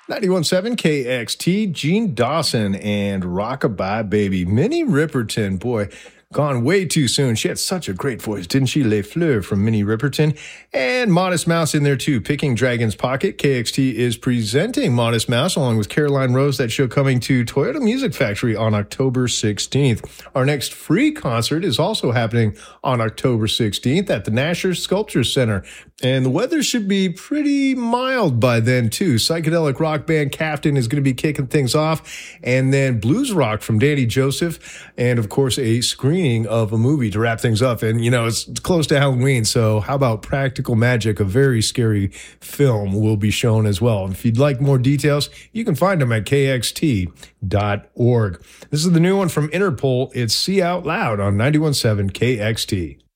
91.7 KXT, Gene Dawson and Rockabye Baby. Minnie Riperton, boy, gone way too soon. She had such a great voice, didn't she? Les Fleurs from Minnie Riperton. And Modest Mouse in there too, Picking Dragon's Pocket. KXT is presenting Modest Mouse along with Caroline Rose. That show coming to Toyota Music Factory on October 16th. Our next free concert is also happening on October 16th at the Nasher Sculpture Center. And the weather should be pretty mild by then, too. Psychedelic rock band Captain is going to be kicking things off. And then blues rock from Danny Joseph. And, of course, a screening of a movie to wrap things up. And, you know, it's close to Halloween, so how about Practical Magic, a very scary film, will be shown as well. If you'd like more details, you can find them at kxt.org. This is the new one from Interpol. It's See Out Loud on 91.7 KXT.